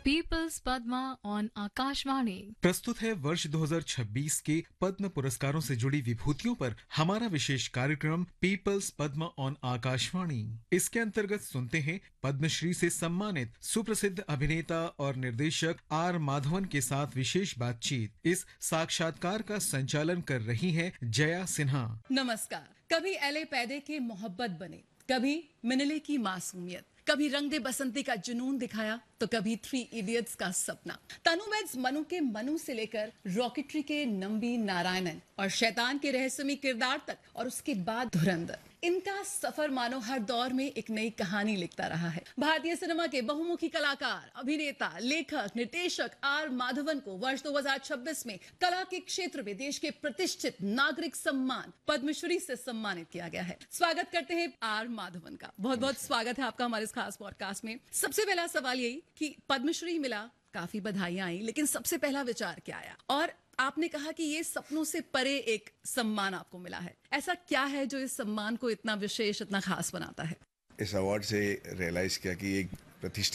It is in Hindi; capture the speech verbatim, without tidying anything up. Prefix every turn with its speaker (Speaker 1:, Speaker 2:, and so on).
Speaker 1: Peoples Padma on Akashvani.
Speaker 2: प्रस्तुत है वर्ष दो हज़ार छब्बीस के पद्म पुरस्कारों से जुड़ी विभूतियों पर हमारा विशेष कार्यक्रम पीपल्स पद्मा ऑन आकाशवाणी। इसके अंतर्गत सुनते हैं पद्मश्री से सम्मानित सुप्रसिद्ध अभिनेता और निर्देशक आर माधवन के साथ विशेष बातचीत। इस साक्षात्कार का संचालन कर रही हैं जया सिन्हा।
Speaker 3: नमस्कार। कभी एले पैदे के मोहब्बत बने, कभी मिनले की मासूमियत, कभी रंग दे बसंती का जुनून दिखाया तो कभी थ्री इडियट्स का सपना। तनु वेड्स मनु के मनु से लेकर रॉकेटरी के नंबी नारायणन और शैतान के रहस्यमयी किरदार तक और उसके बाद धुरंधर, इनका सफर मानो हर दौर में एक नई कहानी लिखता रहा है। भारतीय सिनेमा के बहुमुखी कलाकार, अभिनेता, लेखक, निर्देशक आर माधवन को वर्ष दो हज़ार छब्बीस में कला के क्षेत्र में देश के प्रतिष्ठित नागरिक सम्मान पद्मश्री से सम्मानित किया गया है। स्वागत करते हैं आर माधवन का। बहुत बहुत स्वागत है आपका हमारे इस खास पॉडकास्ट में। सबसे पहला सवाल यही कि पद्मश्री मिला, काफी बधाइयां आई, लेकिन सबसे पहला विचार क्या आया? और आपने कहा कि ये सपनों से परे एक सम्मान आपको मिला है। ऐसा क्या है जो इस सम्मान को इतना विशेष, इतना खास बनाता है?
Speaker 4: इस अवार्ड से रियलाइज किया कि एक प्रतिष्ठा